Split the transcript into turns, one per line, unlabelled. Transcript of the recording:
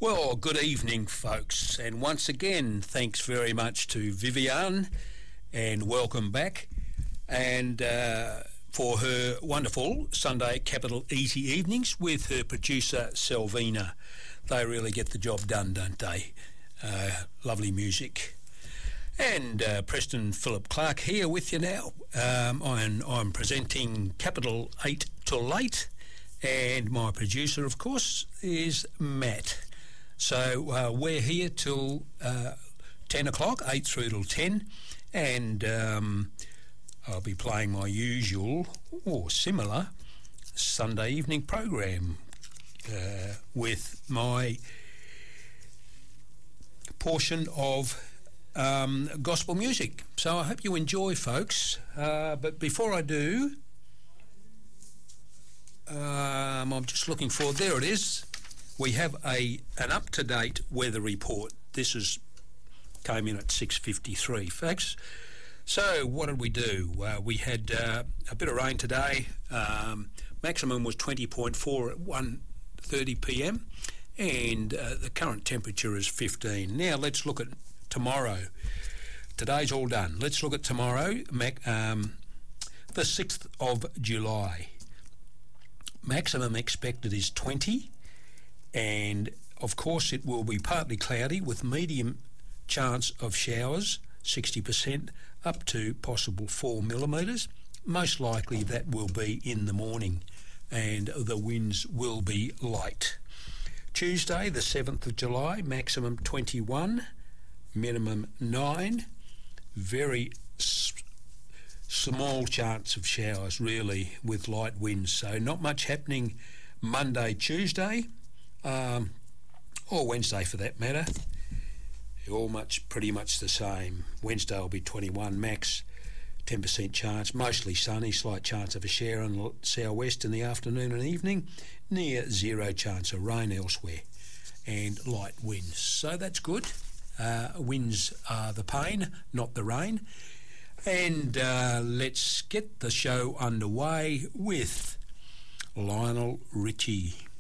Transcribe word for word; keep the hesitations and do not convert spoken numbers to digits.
Well, good evening, folks, and once again, thanks very much to Vivian, and welcome back, and uh, for her wonderful Sunday Capital Easy evenings with her producer Selvina. They really get the job done, don't they? Uh, lovely music. And uh, Preston Philip Clark here with you now. Um, I'm, I'm presenting Capital eight till late, and my producer, of course, is Matt. So uh, we're here till uh, ten o'clock, eight through till ten, and um, I'll be playing my usual or similar Sunday evening program uh, with my portion of um, gospel music. So I hope you enjoy, folks. Uh, but before I do, um, I'm just looking for, there it is. We have a an up-to-date weather report. This is came in at six fifty-three, folks. So what did we do? Uh, we had uh, a bit of rain today. Um, maximum was twenty point four at one thirty p m, and uh, the current temperature is fifteen. Now let's look at tomorrow. Today's all done. Let's look at tomorrow, Mac, um, the sixth of July. Maximum expected is twenty. And of course it will be partly cloudy with medium chance of showers, sixty percent, up to possible four millimetres. Most likely that will be in the morning, and the winds will be light. Tuesday the seventh of July, maximum twenty-one, minimum nine. Very s- small chance of showers really with light winds, so not much happening Monday, Tuesday. Um, or Wednesday for that matter. All much, pretty much the same. Wednesday will be twenty-one max, ten percent chance, mostly sunny, slight chance of a shower in the southwest in the afternoon and evening, near zero chance of rain elsewhere, and light winds. So that's good. Uh, winds are the pain, not the rain. And uh, let's get the show underway with Lionel Richie.